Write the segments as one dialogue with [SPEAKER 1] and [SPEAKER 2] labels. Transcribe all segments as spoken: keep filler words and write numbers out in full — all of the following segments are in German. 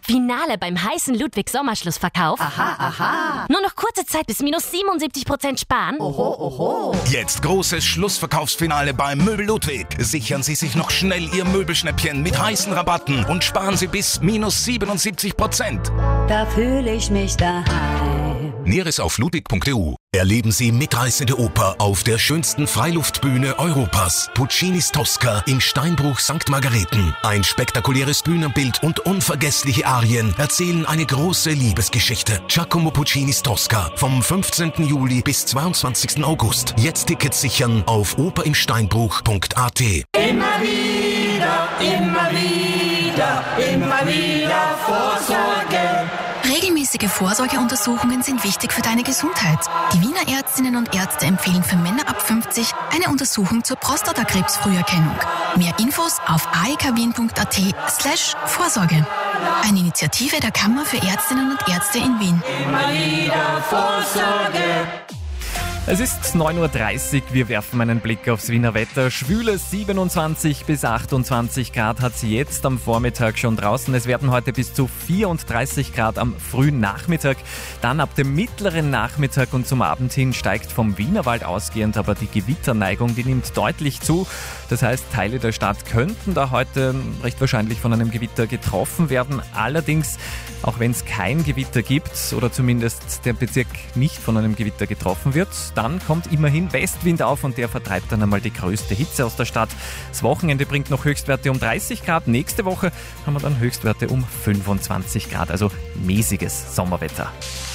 [SPEAKER 1] Finale beim heißen Ludwig-Sommerschlussverkauf.
[SPEAKER 2] Aha, aha.
[SPEAKER 1] Nur noch kurze Zeit bis minus siebenundsiebzig Prozent sparen.
[SPEAKER 2] Oho, oho.
[SPEAKER 3] Jetzt großes Schlussverkaufsfinale beim Möbel Ludwig. Sichern Sie sich noch schnell Ihr Möbelschnäppchen mit heißen Rabatten und sparen Sie bis minus siebenundsiebzig Prozent.
[SPEAKER 4] Da fühle ich mich daheim.
[SPEAKER 3] Näheres auf ludwig punkt e u. Erleben Sie mitreißende Oper auf der schönsten Freiluftbühne Europas. Puccinis Tosca im Steinbruch Sankt Margareten. Ein spektakuläres Bühnenbild und unvergessliche Arien erzählen eine große Liebesgeschichte. Giacomo Puccinis Tosca vom fünfzehnten Juli bis zweiundzwanzigsten August. Jetzt Tickets sichern auf operimsteinbruch punkt a t.
[SPEAKER 2] Immer wieder, immer wieder, immer wieder Vorsorge.
[SPEAKER 5] Regelmäßige Vorsorgeuntersuchungen sind wichtig für deine Gesundheit. Die Wiener Ärztinnen und Ärzte empfehlen für Männer ab fünfzig eine Untersuchung zur Prostatakrebsfrüherkennung. Mehr Infos auf a e k wien punkt a t slash Vorsorge. Eine Initiative der Kammer für Ärztinnen und Ärzte in Wien.
[SPEAKER 2] Immer wieder Vorsorge.
[SPEAKER 6] Es ist neun Uhr dreißig, wir werfen einen Blick aufs Wiener Wetter. Schwüle siebenundzwanzig bis achtundzwanzig Grad hat es jetzt am Vormittag schon draußen. Es werden heute bis zu vierunddreißig Grad am frühen Nachmittag. Dann ab dem mittleren Nachmittag und zum Abend hin steigt vom Wienerwald ausgehend aber die Gewitterneigung, die nimmt deutlich zu. Das heißt, Teile der Stadt könnten da heute recht wahrscheinlich von einem Gewitter getroffen werden. Allerdings, auch wenn es kein Gewitter gibt oder zumindest der Bezirk nicht von einem Gewitter getroffen wird, dann kommt immerhin Westwind auf und der vertreibt dann einmal die größte Hitze aus der Stadt. Das Wochenende bringt noch Höchstwerte um dreißig Grad. Nächste Woche haben wir dann Höchstwerte um fünfundzwanzig Grad, also mäßiges Sommerwetter.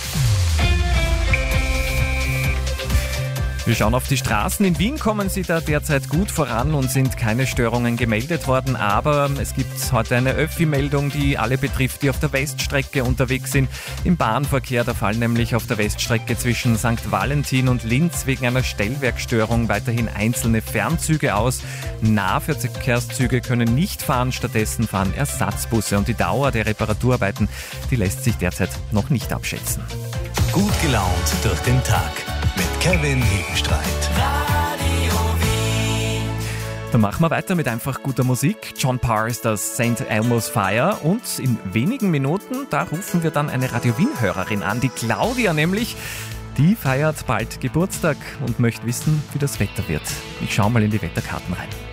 [SPEAKER 6] Wir schauen auf die Straßen. In Wien kommen sie da derzeit gut voran und sind keine Störungen gemeldet worden. Aber es gibt heute eine Öffi-Meldung, die alle betrifft, die auf der Weststrecke unterwegs sind. Im Bahnverkehr, da fallen nämlich auf der Weststrecke zwischen Sankt Valentin und Linz wegen einer Stellwerkstörung weiterhin einzelne Fernzüge aus. Nahverkehrszüge können nicht fahren, stattdessen fahren Ersatzbusse. Und die Dauer der Reparaturarbeiten, die lässt sich derzeit noch nicht abschätzen.
[SPEAKER 7] Gut gelaunt durch den Tag mit Kevin Hebenstreit.
[SPEAKER 6] Dann machen wir weiter mit einfach guter Musik. John Parr ist das Saint Elmo's Fire und in wenigen Minuten, da rufen wir dann eine Radio Wien-Hörerin an, die Claudia nämlich. Die feiert bald Geburtstag und möchte wissen, wie das Wetter wird. Ich schaue mal in die Wetterkarten rein.